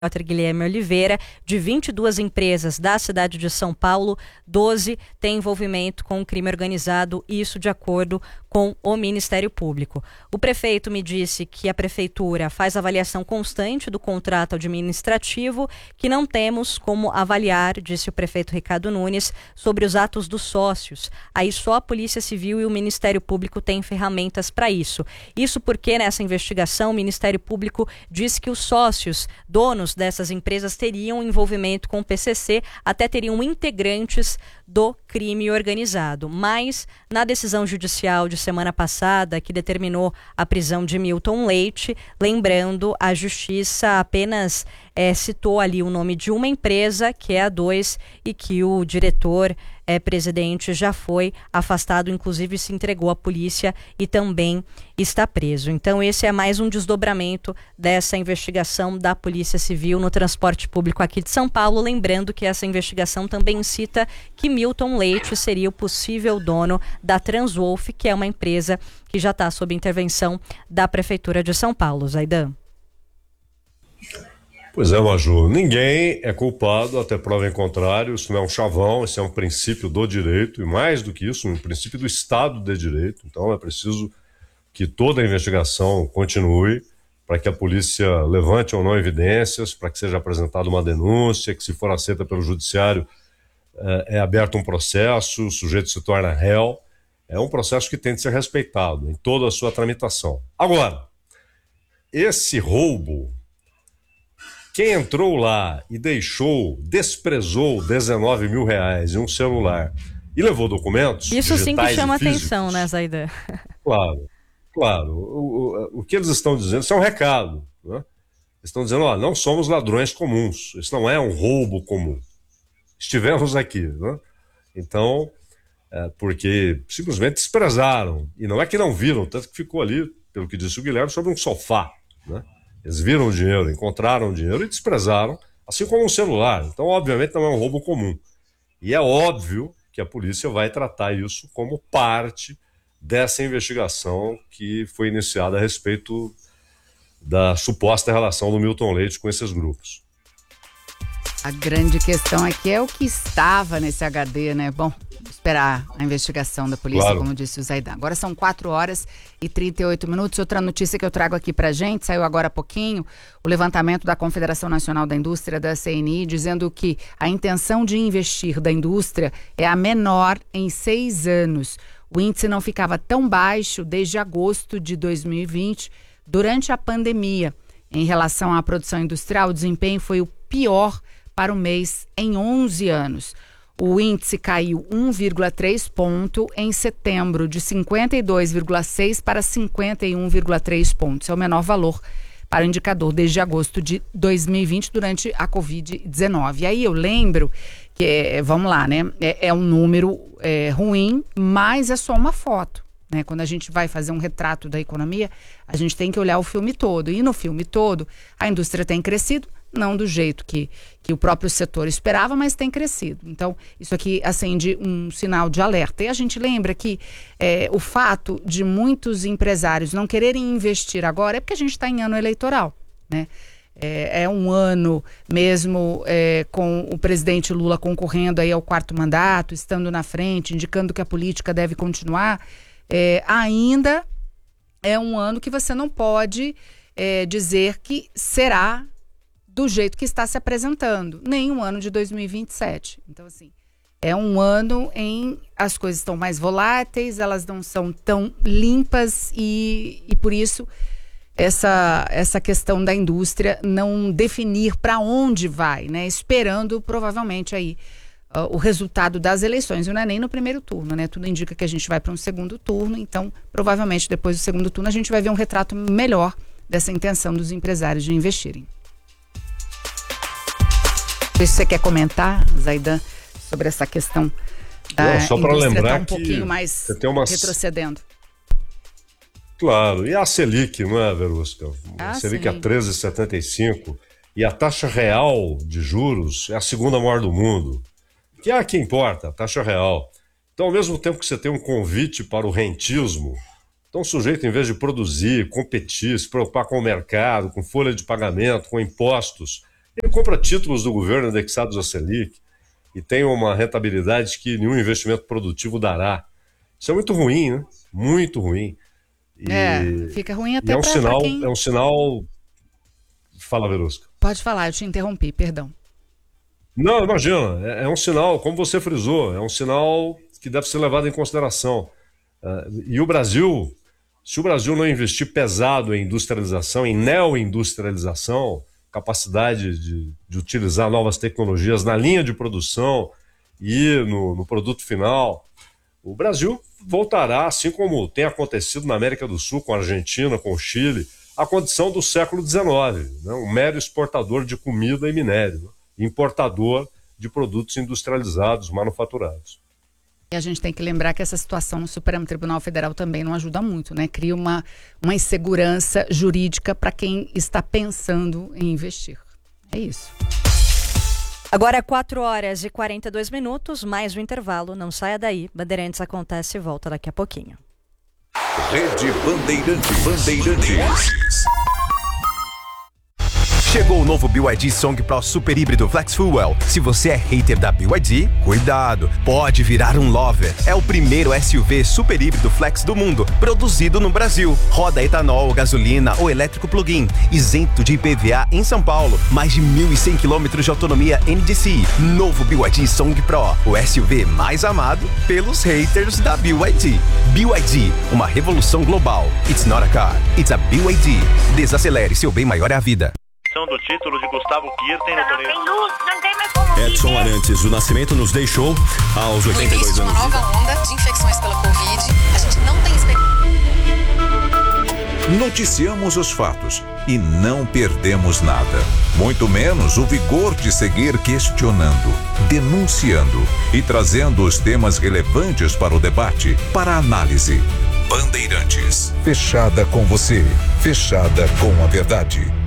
Guilherme Oliveira, de 22 empresas da cidade de São Paulo, 12 têm envolvimento com o crime organizado, isso de acordo com o Ministério Público. O prefeito me disse que a prefeitura faz avaliação constante do contrato administrativo, que não temos como avaliar, disse o prefeito Ricardo Nunes, sobre os atos dos sócios. Aí só a Polícia Civil e o Ministério Público têm ferramentas para isso. Isso porque nessa investigação o Ministério Público disse que os sócios, donos dessas empresas, teriam envolvimento com o PCC, até teriam integrantes do crime organizado. Mas, na decisão judicial de semana passada, que determinou a prisão de Milton Leite, lembrando, a Justiça apenas citou ali o nome de uma empresa, que é a 2, e que o diretor presidente já foi afastado, inclusive se entregou à polícia e também está preso. Então esse é mais um desdobramento dessa investigação da Polícia Civil no transporte público aqui de São Paulo, lembrando que essa investigação também cita que Milton Leite seria o possível dono da Transwolf, que é uma empresa que já está sob intervenção da Prefeitura de São Paulo. Zaidan. Pois é, Maju, ninguém é culpado até prova em contrário, isso não é um chavão, isso é um princípio do direito, e mais do que isso, um princípio do Estado de Direito. Então é preciso que toda a investigação continue, para que a polícia levante ou não evidências, para que seja apresentada uma denúncia, que se for aceita pelo judiciário é aberto um processo, o sujeito se torna réu. É um processo que tem de ser respeitado em toda a sua tramitação. Agora, esse roubo, quem entrou lá e desprezou 19 mil reais em um celular e levou documentos isso sim que chama físicos, atenção, né, Zaidan? Claro. O que eles estão dizendo, isso é um recado, né? Eles estão dizendo, não somos ladrões comuns, isso não é um roubo comum. Estivemos aqui, né? Então, porque simplesmente desprezaram. E não é que não viram, tanto que ficou ali, pelo que disse o Guilherme, sobre um sofá, né? Eles viram o dinheiro, encontraram o dinheiro e desprezaram, assim como um celular. Então, obviamente, não é um roubo comum. E é óbvio que a polícia vai tratar isso como parte dessa investigação que foi iniciada a respeito da suposta relação do Milton Leite com esses grupos. A grande questão aqui é o que estava nesse HD, né? Bom, esperar a investigação da polícia, claro. Como disse o Zaidan. Agora são 4h38. Outra notícia que eu trago aqui pra gente, saiu agora há pouquinho, o levantamento da Confederação Nacional da Indústria, da CNI, dizendo que a intenção de investir da indústria é a menor em 6 anos. O índice não ficava tão baixo desde agosto de 2020, durante a pandemia. Em relação à produção industrial, o desempenho foi o pior para o mês em 11 anos. O índice caiu 1,3 ponto em setembro, de 52,6 para 51,3 pontos. É o menor valor para o indicador desde agosto de 2020, durante a Covid-19. E aí eu lembro que, vamos lá, né? É um número ruim, mas é só uma foto. Né? Quando a gente vai fazer um retrato da economia, a gente tem que olhar o filme todo. E no filme todo, a indústria tem crescido, não do jeito que o próprio setor esperava, mas tem crescido. Então, isso aqui acende um sinal de alerta. E a gente lembra que o fato de muitos empresários não quererem investir agora é porque a gente está em ano eleitoral, né? É um ano mesmo com o presidente Lula concorrendo aí ao 4º mandato, estando na frente, indicando que a política deve continuar. Ainda é um ano que você não pode dizer que será do jeito que está se apresentando, nem um ano de 2027. Então, assim, é um ano em as coisas estão mais voláteis, elas não são tão limpas e por isso essa questão da indústria não definir para onde vai, né? Esperando provavelmente aí o resultado das eleições, não é nem no primeiro turno, né? Tudo indica que a gente vai para um segundo turno, então provavelmente depois do segundo turno a gente vai ver um retrato melhor dessa intenção dos empresários de investirem. Se você quer comentar, Zaidan, sobre essa questão da só para lembrar tá um pouquinho mais retrocedendo. Claro, e a Selic, não é, Verusca? A Selic é 13,75 e a taxa real de juros é a segunda maior do mundo. Que é a que importa, a taxa real. Então, ao mesmo tempo que você tem um convite para o rentismo, então o sujeito, em vez de produzir, competir, se preocupar com o mercado, com folha de pagamento, com impostos, Ele compra títulos do governo indexados à Selic e tem uma rentabilidade que nenhum investimento produtivo dará. Isso é muito ruim, né? Muito ruim. Fica ruim até para quem... É um sinal... Fala, Verusca. Pode falar, eu te interrompi, perdão. Não, imagina, é um sinal, como você frisou, é um sinal que deve ser levado em consideração. E o Brasil, se o Brasil não investir pesado em industrialização, em neoindustrialização, capacidade de utilizar novas tecnologias na linha de produção e no produto final, o Brasil voltará, assim como tem acontecido na América do Sul, com a Argentina, com o Chile, à condição do século XIX, né? Um mero exportador de comida e minério, né? Importador de produtos industrializados, manufaturados. E a gente tem que lembrar que essa situação no Supremo Tribunal Federal também não ajuda muito, né? Cria uma insegurança jurídica para quem está pensando em investir. É isso. Agora é 4h42, mais um intervalo. Não saia daí. Bandeirantes acontece e volta daqui a pouquinho. Rede Bandeirantes. Chegou o novo BYD Song Pro Super Híbrido Flex Fuel. Se você é hater da BYD, cuidado, pode virar um lover. É o primeiro SUV super híbrido flex do mundo, produzido no Brasil. Roda etanol, gasolina ou elétrico plug-in, isento de IPVA em São Paulo. Mais de 1.100 km de autonomia NDC. Novo BYD Song Pro, o SUV mais amado pelos haters da BYD. BYD, uma revolução global. It's not a car, it's a BYD. Desacelere, seu bem maior é a vida. Do título de Gustavo Kirten no torneio. Não tem mais como Edson Arantes, o Nascimento nos deixou aos 82 anos. Uma nova onda de infecções pela Covid. A gente não tem Noticiamos os fatos e não perdemos nada. Muito menos o vigor de seguir questionando, denunciando e trazendo os temas relevantes para o debate, para a análise. Bandeirantes. Fechada com você. Fechada com a verdade.